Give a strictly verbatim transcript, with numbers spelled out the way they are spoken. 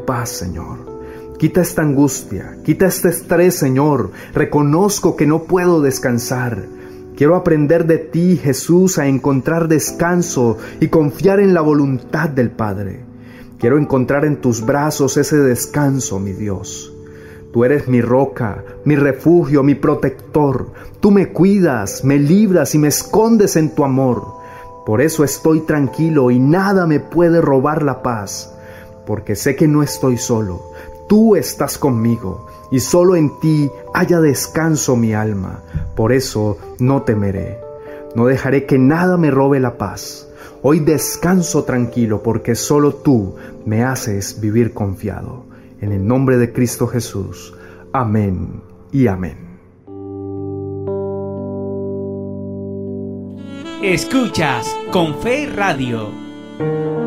tu paz, Señor. Quita esta angustia, quita este estrés, Señor. Reconozco que no puedo descansar. Quiero aprender de ti, Jesús, a encontrar descanso y confiar en la voluntad del Padre. Quiero encontrar en tus brazos ese descanso, mi Dios. Tú eres mi roca, mi refugio, mi protector. Tú me cuidas, me libras y me escondes en tu amor. Por eso estoy tranquilo y nada me puede robar la paz, porque sé que no estoy solo. Tú estás conmigo y solo en ti haya descanso mi alma. Por eso no temeré. No dejaré que nada me robe la paz. Hoy descanso tranquilo porque solo tú me haces vivir confiado. En el nombre de Cristo Jesús. Amén y amén. Escuchas Con Fe Radio.